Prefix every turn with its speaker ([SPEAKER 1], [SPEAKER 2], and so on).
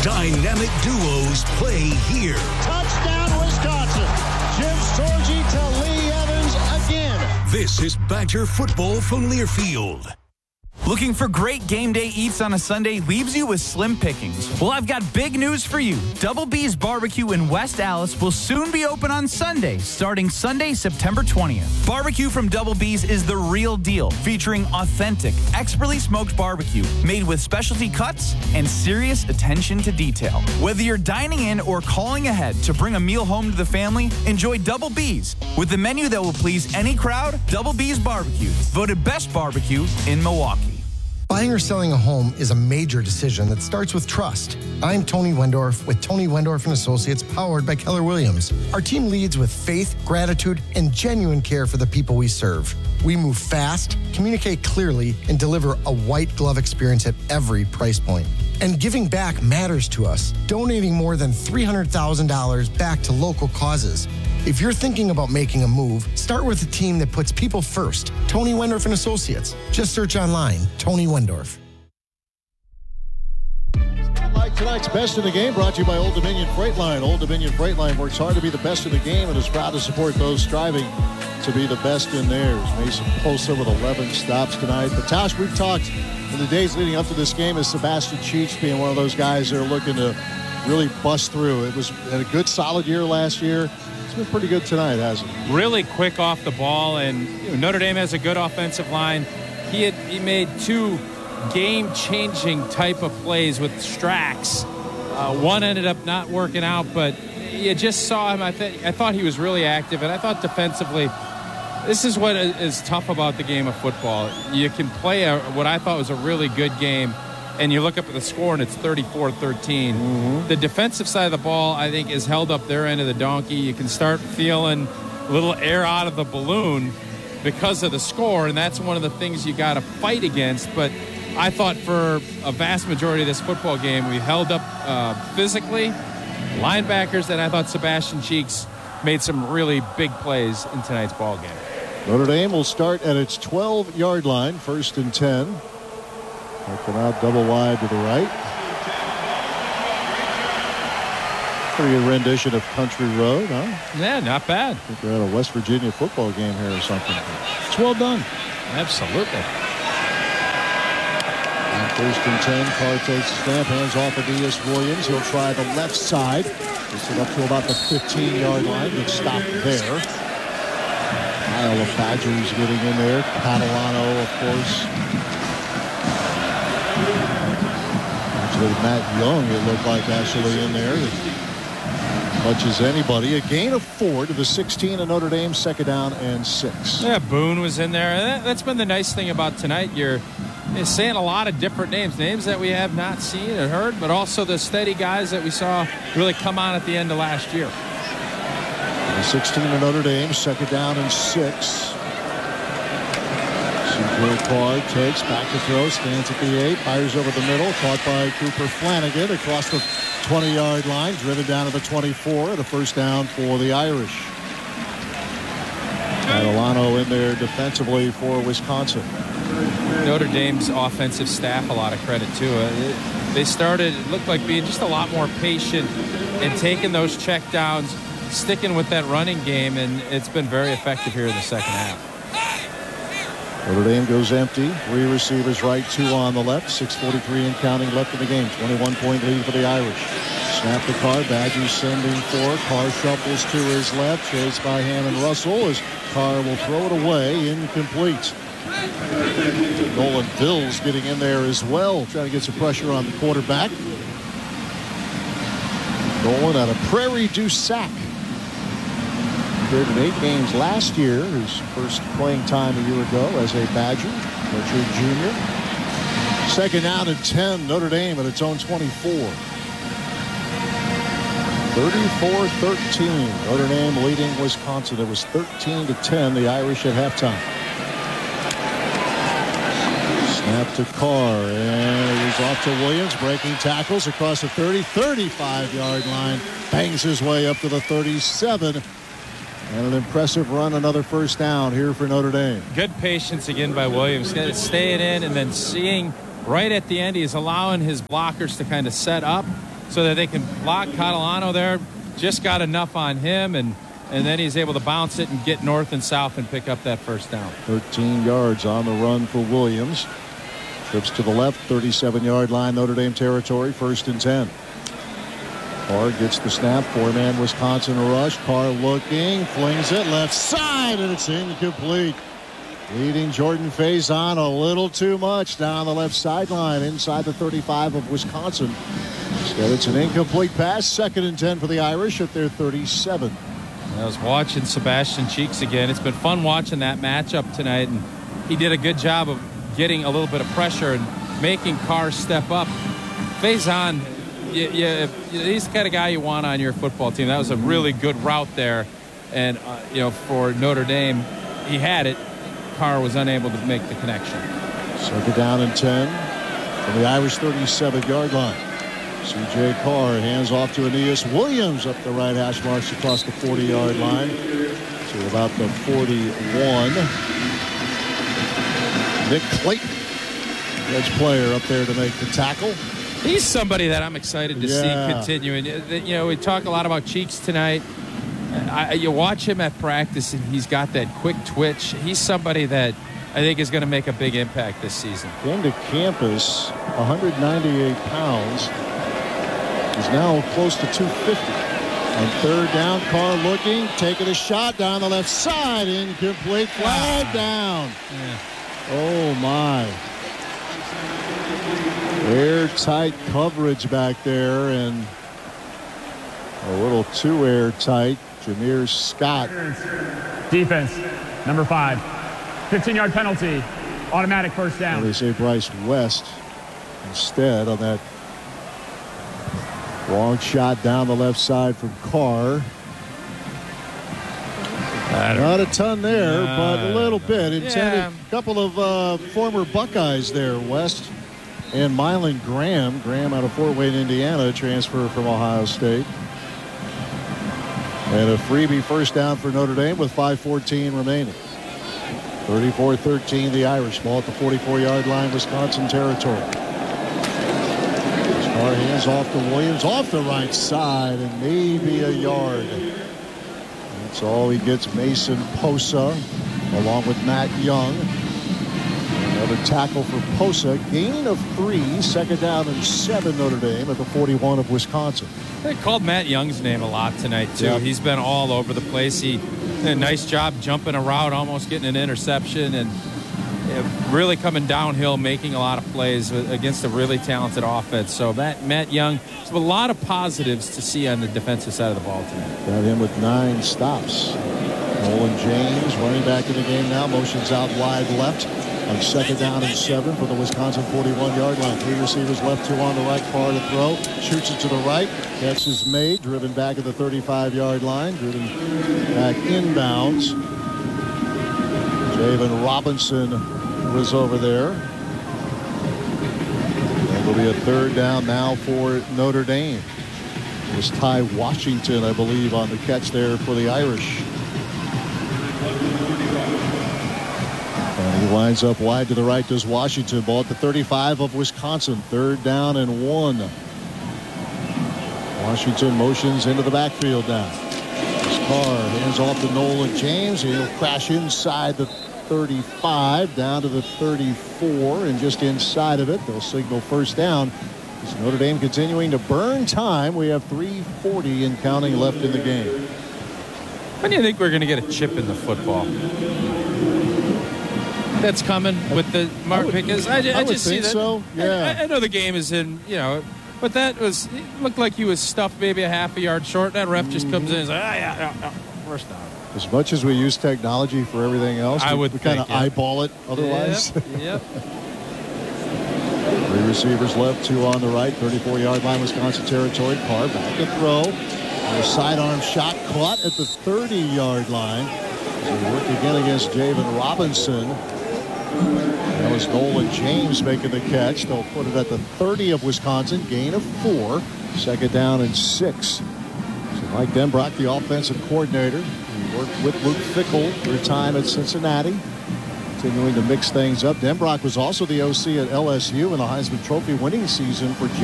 [SPEAKER 1] Dynamic duos play here.
[SPEAKER 2] Touchdown, Wisconsin. Jim Sorgi to Lee Evans again.
[SPEAKER 1] This is Badger football from Learfield.
[SPEAKER 3] Looking for great game day eats on a Sunday leaves you with slim pickings. Well, I've got big news for you. Double B's Barbecue in West Allis will soon be open on Sunday, starting Sunday, September 20th. Barbecue from Double B's is the real deal, featuring authentic, expertly smoked barbecue made with specialty cuts and serious attention to detail. Whether you're dining in or calling ahead to bring a meal home to the family, enjoy Double B's. With a menu that will please any crowd, Double B's Barbecue, voted best barbecue in Milwaukee.
[SPEAKER 4] Buying or selling a home is a major decision that starts with trust. I'm Tony Wendorf with Tony Wendorf & Associates, powered by Keller Williams. Our team leads with faith, gratitude, and genuine care for the people we serve. We move fast, communicate clearly, and deliver a white glove experience at every price point. And giving back matters to us, donating more than $300,000 back to local causes. If you're thinking about making a move, start with a team that puts people first. Tony Wendorf & Associates. Just search online, Tony Wendorf.
[SPEAKER 2] Like tonight's Best in the Game, brought to you by Old Dominion Freight Line. Old Dominion Freight Line works hard to be the best in the game and is proud to support those striving to be the best in theirs. Mason Posa with 11 stops tonight. But Tosh, we've talked in the days leading up to this game as Sebastian Cheech being one of those guys that are looking to really bust through. It was had a good, solid year last year. It's been pretty good tonight, hasn't it?
[SPEAKER 5] Really quick off the ball, and Notre Dame has a good offensive line. He made two game-changing type of plays with Strax. One ended up not working out, but you just saw him. I thought he was really active, and I thought defensively, this is what is tough about the game of football. You can play what I thought was a really good game, and you look up at the score and it's 34-13. Mm-hmm. The defensive side of the ball, I think, is held up their end of the donkey. You can start feeling a little air out of the balloon because of the score, and that's one of the things you got to fight against. But I thought for a vast majority of this football game, we held up physically, linebackers, and I thought Sebastian Cheeks made some really big plays in tonight's ball game.
[SPEAKER 2] Notre Dame will start at its 12-yard line, 1st and 10. Working out double wide to the right. Pretty good rendition of Country Road, huh?
[SPEAKER 5] Yeah, not bad.
[SPEAKER 2] I think we're at a West Virginia football game here or something. It's well done.
[SPEAKER 5] Absolutely.
[SPEAKER 2] On 1st and 10, Carr takes a snap, hands off of D.S. Williams. He'll try the left side. Gets it up to about the 15-yard line. Gets stopped there. Pile of Badgers getting in there. Catalano, of course. Actually, Matt Young, it looked like, actually in there. As much as anybody. A gain of 4 to the 16 of Notre Dame, 2nd down and 6.
[SPEAKER 5] Yeah, Boone was in there. That's been the nice thing about tonight. You're saying a lot of different names that we have not seen or heard, but also the steady guys that we saw really come on at the end of last year.
[SPEAKER 2] The 16 of Notre Dame, 2nd down and 6. Carr takes back to throw, stands at the 8, fires over the middle, caught by Cooper Flanagan across the 20-yard line, driven down to the 24, and a 1st down for the Irish. Catalano in there defensively for Wisconsin.
[SPEAKER 5] Notre Dame's offensive staff, a lot of credit to it. They started, it looked like being just a lot more patient and taking those checkdowns, sticking with that running game, and it's been very effective here in the second half.
[SPEAKER 2] Notre Dame goes empty. 3 receivers right, 2 on the left. 6:43 and counting left in the game. 21-point lead for the Irish. Snap to Carr. Badgers sending 4. Carr shuffles to his left. Chased by Hammond Russell as Carr will throw it away. Incomplete. Nolan Bills getting in there as well. Trying to get some pressure on the quarterback. Nolan out of Prairie du Sac. Appeared in 8 games last year. His first playing time a year ago as a Badger. Richard Jr. 2nd down and 10. Notre Dame at its own 24. 34-13. Notre Dame leading Wisconsin. It was 13-10. The Irish at halftime. Snap to Carr, and it was off to Williams, breaking tackles across the 35-yard line. Bangs his way up to the 37. And an impressive run, another 1st down here for Notre Dame.
[SPEAKER 5] Good patience again by Williams. Staying in and then seeing right at the end, he's allowing his blockers to kind of set up. so that they can block Catalano there. Just got enough on him, and then he's able to bounce it and get north and south and pick up that first down.
[SPEAKER 2] 13 yards on the run for Williams. Trips to the left, 37-yard line, Notre Dame territory, 1st and 10. Carr gets the snap, 4-man Wisconsin rush. Carr looking, flings it left side, and it's incomplete. Leading Jordan Faison a little too much down the left sideline inside the 35 of Wisconsin. Instead, it's an incomplete pass, 2nd and 10 for the Irish at their 37.
[SPEAKER 5] I was watching Sebastian Cheeks again. It's been fun watching that matchup tonight, and he did a good job of getting a little bit of pressure and making Carr step up. Faison, he's the kind of guy you want on your football team. That was a really good route there, and for Notre Dame, he had it. Carr was unable to make the connection.
[SPEAKER 2] 2nd down and 10 from the Irish 37-yard line. C.J. Carr hands off to Aeneas Williams up the right hash marks across the 40-yard line to about the 41. Nick Clayton, edge player up there to make the tackle.
[SPEAKER 5] He's somebody that I'm excited to see continuing. We talk a lot about Cheeks tonight. You watch him at practice, and he's got that quick twitch. He's somebody that I think is going to make a big impact this season.
[SPEAKER 2] Came to campus, 198 pounds. He's now close to 250. On 3rd down, Carr looking, taking a shot down the left side. Incomplete, flag down.
[SPEAKER 5] Yeah.
[SPEAKER 2] Oh, my. Airtight coverage back there, and a little too airtight. Jameer Scott.
[SPEAKER 6] Defense, number 5. 15-yard penalty, automatic first down.
[SPEAKER 2] They say Bryce West instead on that long shot down the left side from Carr. Not a ton there, but a little bit. Intended. A couple of former Buckeyes there, West and Mylan Graham. Graham out of Fort Wayne, Indiana, transfer from Ohio State. And a freebie first down for Notre Dame with 5:14 remaining. 34-13 the Irish. Ball at the 44-yard line, Wisconsin territory. Carr hands off to Williams off the right side and maybe a yard. That's all he gets. Mason Posa along with Matt Young. Another tackle for Posa. Gain of 3. 2nd down and 7 Notre Dame at the 41 of Wisconsin.
[SPEAKER 5] They called Matt Young's name a lot tonight, too.
[SPEAKER 2] Yep.
[SPEAKER 5] He's been all over the place. He did a nice job jumping a route, almost getting an interception, and really coming downhill, making a lot of plays against a really talented offense. So Matt Young, a lot of positives to see on the defensive side of the ball tonight.
[SPEAKER 2] Got him with 9 stops. Nolan James running back in the game now. Motions out wide left on 2nd down and 7 for the Wisconsin 41-yard line. 3 receivers left, 2 on the right. Carr to throw. Shoots it to the right. Catch is made. Driven back at the 35-yard line. Driven back inbounds. Javen Robinson was over there. It'll be a 3rd down now for Notre Dame. It was Ty Washington, I believe, on the catch there for the Irish. And he lines up wide to the right, does Washington. Ball at the 35 of Wisconsin. 3rd down and 1. Washington motions into the backfield now. Carr hands off to Nolan James. He'll crash inside the 35 down to the 34, and just inside of it they'll signal first down. As Notre Dame continuing to burn time. We have 3:40 and counting left in the game.
[SPEAKER 5] When do you think we're going to get a chip in the football? That's coming with the mark, because I just see that.
[SPEAKER 2] So. Yeah.
[SPEAKER 5] I know the game is in, but that was, it looked like he was stuffed maybe a half a yard short. That ref just comes in and says, yeah, first down.
[SPEAKER 2] As much as we use technology for everything else, we kind of eyeball it otherwise.
[SPEAKER 5] Yep.
[SPEAKER 2] 3 receivers left, 2 on the right. 34-yard line, Wisconsin territory. Carr back to throw. A sidearm shot caught at the 30-yard line. So we work again against Javen Robinson. That was Nolan James making the catch. They'll put it at the 30 of Wisconsin. Gain of 4. 2nd down and 6. So Mike Denbrock, the offensive coordinator, he worked with Luke Fickell for a time at Cincinnati. Continuing to mix things up. Denbrock was also the OC at LSU in the Heisman Trophy winning season for